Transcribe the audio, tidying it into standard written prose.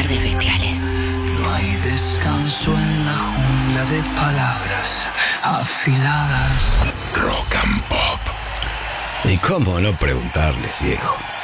Tardes Bestiales. No hay descanso en la jungla de palabras afiladas. Rock and Pop. ¿Y cómo no preguntarles, viejo?